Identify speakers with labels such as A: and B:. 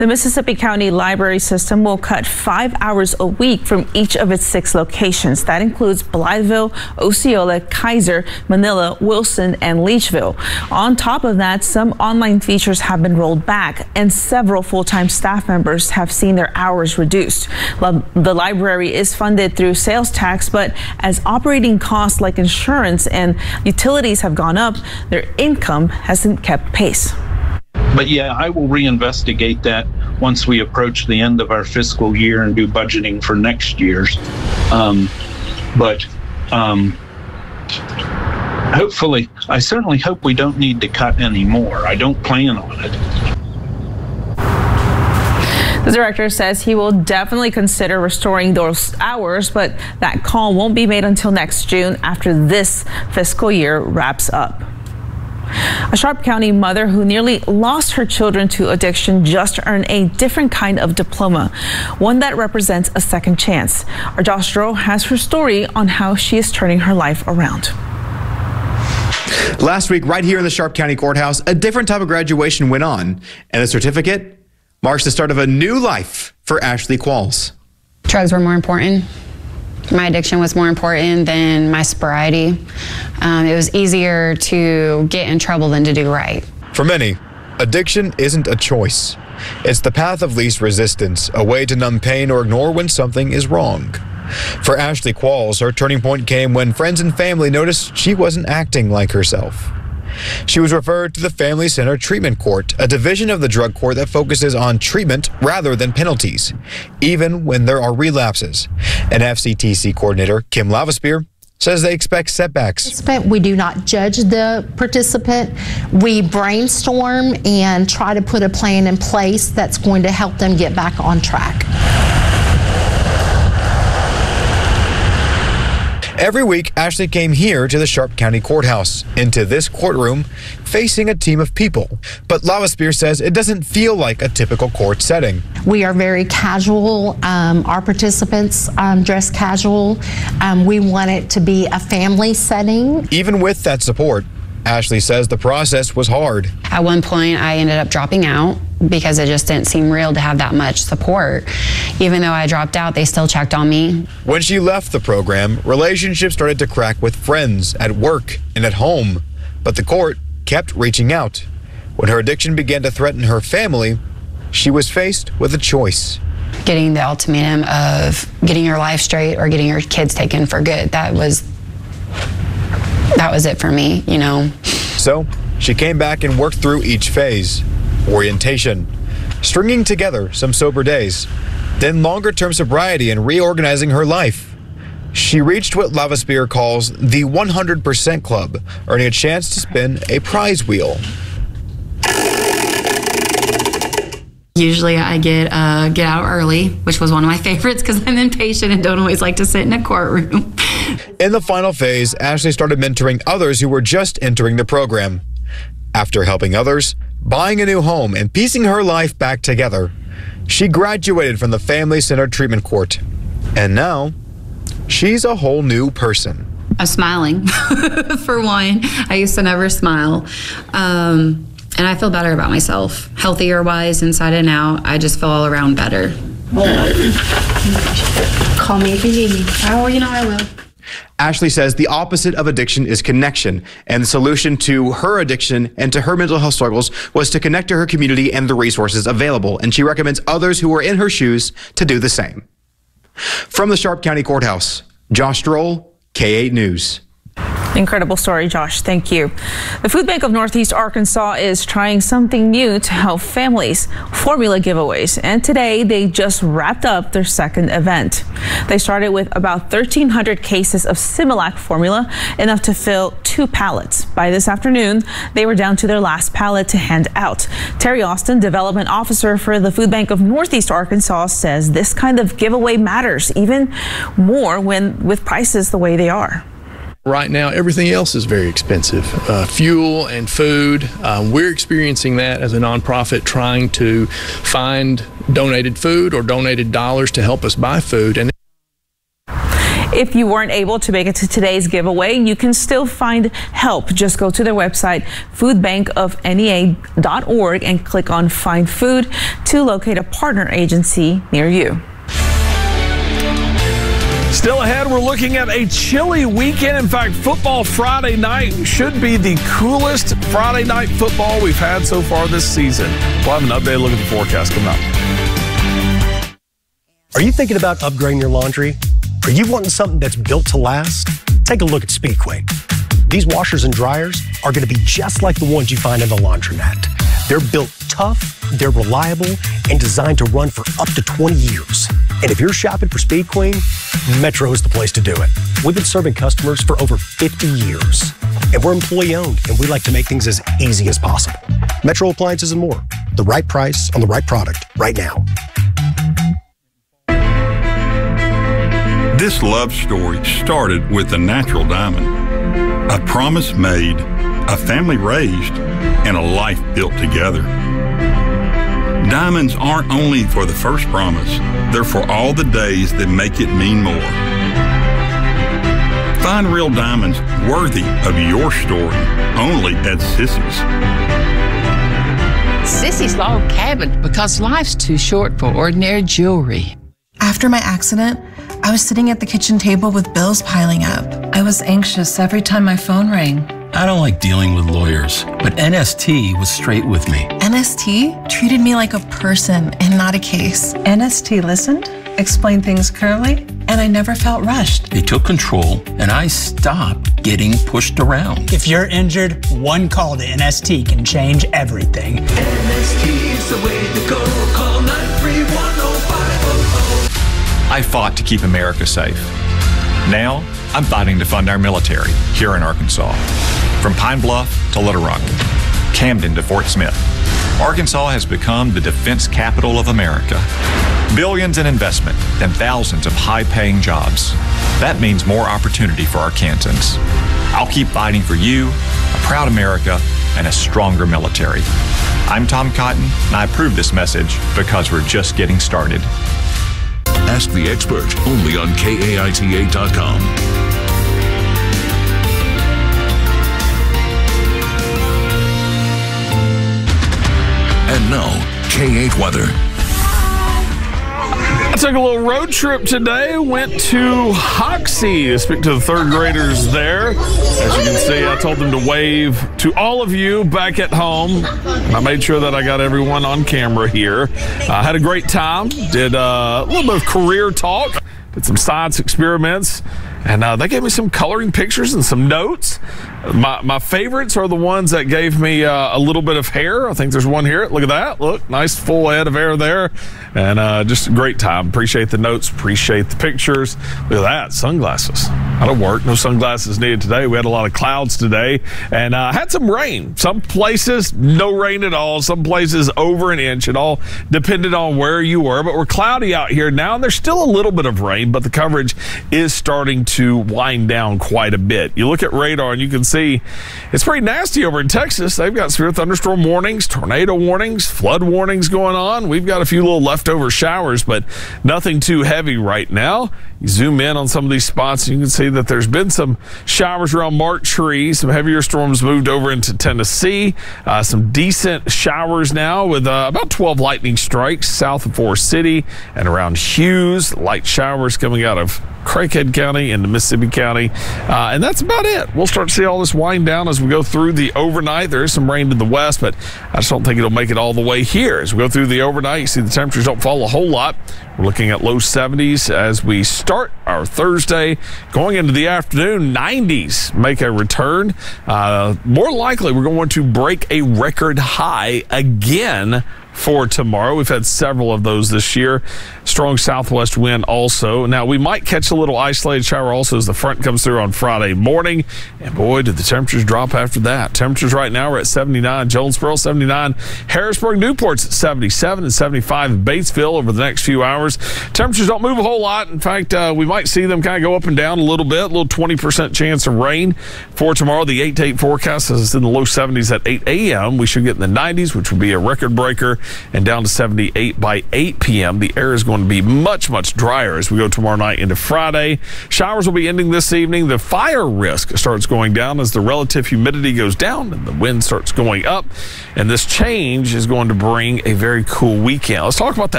A: The Mississippi County Library System will cut 5 hours a week from each of its 6 locations. That includes Blytheville, Osceola, Kaiser, Manila, Wilson, and Leachville. On top of that, some online features have been rolled back, and several full-time staff members have seen their hours reduced. The library is funded through sales tax, but as operating costs like insurance and utilities have gone up, their income hasn't kept pace.
B: But yeah, I will reinvestigate that once we approach the end of our fiscal year and do budgeting for next year's. Hopefully, I certainly hope we don't need to cut any more. I don't plan on it.
A: The director says he will definitely consider restoring those hours, but that call won't be made until next June after this fiscal year wraps up. A Sharp County mother who nearly lost her children to addiction just earned a different kind of diploma, one that represents a second chance. Our Josh Stroh has her story on how she is turning her life around.
C: Last week, right here in the Sharp County Courthouse, a different type of graduation went on, and the certificate marks the start of a new life for Ashley Qualls.
D: Drugs were more important. My addiction was more important than my sobriety. It was easier to get in trouble than to do right.
C: For many, addiction isn't a choice. It's the path of least resistance, a way to numb pain or ignore when something is wrong. For Ashley Qualls, her turning point came when friends and family noticed she wasn't acting like herself. She was referred to the Family Center Treatment Court, a division of the drug court that focuses on treatment rather than penalties, even when there are relapses. An FCTC coordinator, Kim Lavaspear, says they expect setbacks.
E: We do not judge the participant. We brainstorm and try to put a plan in place that's going to help them get back on track.
C: Every week, Ashley came here to the Sharp County Courthouse, into this courtroom, facing a team of people. But Lavaspear says it doesn't feel like a typical court setting.
E: We are very casual. Our participants dress casual. We want it to be a family setting.
C: Even with that support, Ashley says the process was hard.
D: At one point, I ended up dropping out because it just didn't seem real to have that much support. Even though I dropped out, they still checked on me.
C: When she left the program, relationships started to crack with friends, at work, and at home. But the court kept reaching out. When her addiction began to threaten her family, she was faced with a choice.
D: Getting the ultimatum of getting your life straight or getting your kids taken for good, that was it for me, you know.
C: So she came back and worked through each phase. Orientation, stringing together some sober days, then longer-term sobriety and reorganizing her life. She reached what Lavaspear calls the 100% Club, earning a chance to spin a prize wheel.
D: Usually I get out early, which was one of my favorites because I'm impatient and don't always like to sit in a courtroom.
C: In the final phase, Ashley started mentoring others who were just entering the program. After helping others, buying a new home, and piecing her life back together, she graduated from the Family Center Treatment Court. And now, she's a whole new person.
D: I'm smiling, for one. I used to never smile. And I feel better about myself. Healthier-wise, inside and out. I just feel all around better. Call me if you need me. Oh, you know I will.
C: Ashley says the opposite of addiction is connection, and the solution to her addiction and to her mental health struggles was to connect to her community and the resources available, and she recommends others who are in her shoes to do the same. From the Sharp County Courthouse, Josh Stroll, K8 News.
A: Incredible story, Josh. Thank you. The Food Bank of Northeast Arkansas is trying something new to help families, formula giveaways. And today they just wrapped up their second event. They started with about 1,300 cases of Similac formula, enough to fill 2 pallets. By this afternoon, they were down to their last pallet to hand out. Terry Austin, development officer for the Food Bank of Northeast Arkansas, says this kind of giveaway matters even more with prices the way they are.
F: Right now, everything else is very expensive. Fuel and food. We're experiencing that as a nonprofit, trying to find donated food or donated dollars to help us buy food. And
A: If you weren't able to make it to today's giveaway, you can still find help. Just go to their website, foodbankofnea.org, and click on Find Food to locate a partner agency near you.
G: Still ahead, we're looking at a chilly weekend. In fact, Football Friday night should be the coolest Friday night football we've had so far this season. We'll have an updated look at the forecast coming up.
H: Are you thinking about upgrading your laundry? Are you wanting something that's built to last? Take a look at Speedquake. These washers and dryers are going to be just like the ones you find in the laundromat. They're built tough, they're reliable, and designed to run for up to 20 years. And if you're shopping for Speed Queen, Metro is the place to do it. We've been serving customers for over 50 years. And we're employee-owned, and we like to make things as easy as possible. Metro Appliances and more. The right price on the right product right now.
I: This love story started with a natural diamond. A promise made, a family raised, and a life built together. Diamonds aren't only for the first promise, they're for all the days that make it mean more. Find real diamonds worthy of your story, only at Sissy's.
J: Sissy's Log Cabin, because life's too short for ordinary jewelry.
K: After my accident, I was sitting at the kitchen table with bills piling up. I was anxious every time my phone rang.
L: I don't like dealing with lawyers, but NST was straight with me.
K: NST treated me like a person and not a case. NST listened, explained things clearly, and I never felt rushed.
L: They took control, and I stopped getting pushed around.
M: If you're injured, one call to NST can change everything.
N: NST is the way to go. Call 931-0500.
O: I fought to keep America safe. Now, I'm fighting to fund our military here in Arkansas. From Pine Bluff to Little Rock, Camden to Fort Smith, Arkansas has become the defense capital of America. Billions in investment and thousands of high-paying jobs. That means more opportunity for Arkansans. I'll keep fighting for you, a proud America, and a stronger military. I'm Tom Cotton, and I approve this message because we're just getting started.
P: Ask the expert, only on KAITA.com. And now, K8 weather.
G: I took a little road trip today. Went to Hoxie to speak to the third graders there. As you can see, I told them to wave to all of you back at home. And I made sure that I got everyone on camera here. I had a great time. Did a little bit of career talk. Did some science experiments. And they gave me some coloring pictures and some notes. My favorites are the ones that gave me a little bit of hair. I think there's one here. Look at that. Look, nice full head of hair there. And just a great time. Appreciate the notes. Appreciate the pictures. Look at that. Sunglasses. That'll work. No sunglasses needed today. We had a lot of clouds today. And had some rain. Some places, no rain at all. Some places over an inch. It all depended on where you were. But we're cloudy out here now. And there's still a little bit of rain. But the coverage is starting to wind down quite a bit. You look at radar and you can see it's pretty nasty over in Texas. They've got severe thunderstorm warnings, tornado warnings, flood warnings going on. We've got a few little leftover showers, but nothing too heavy right now. You zoom in on some of these spots and you can see that there's been some showers around Mark Tree. Some heavier storms moved over into Tennessee. Some decent showers now with about 12 lightning strikes south of Forest City and around Hughes. Light showers coming out of Craighead County into Mississippi County. And that's about it. We'll start to see all this wind down as we go through the overnight. There is some rain to the west, but I just don't think it'll make it all the way here. As we go through the overnight, you see the temperatures don't fall a whole lot. We're looking at low 70s as we start our Thursday. Going into the afternoon, 90s make a return. More likely, we're going to break a record high again for tomorrow. We've had several of those this year. Strong southwest wind also. Now, we might catch a little isolated shower also as the front comes through on Friday morning. And boy, did the temperatures drop after that. Temperatures right now are at 79. Jonesboro, 79. Harrisburg, Newport's at 77 and 75 in Batesville over the next few hours. Temperatures don't move a whole lot. In fact, we might see them kind of go up and down a little bit. A little 20% chance of rain for tomorrow. The 8 to 8 forecast is in the low 70s at 8 a.m. We should get in the 90s, which would be a record breaker. and down to 78 by 8 p.m. The air is going to be much, much drier as we go tomorrow night into Friday. Showers will be ending this evening. The fire risk starts going down as the relative humidity goes down and the wind starts going up. And this change is going to bring a very cool weekend. Let's talk about that